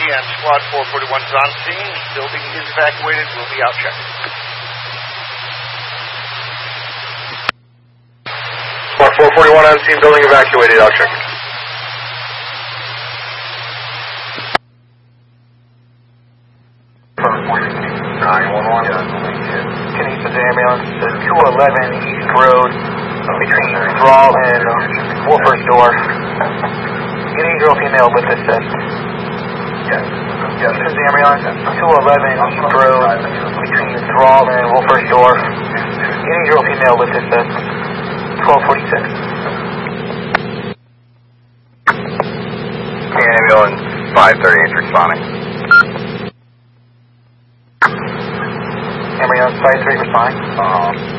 and Squad 441 is on scene. Building is evacuated. We'll be out checking. Squad 441 on scene. Building evacuated. Out checking. Kinesis ambulance, 211 East Road, between Thrall and Wolfers Door. Angel female with assist. Kinesis ambulance, 211 East Road, between Thrall and Wolfers Door. Angel female with assist. 1246. Ambulance 538 responding. Ambulance 53 responding.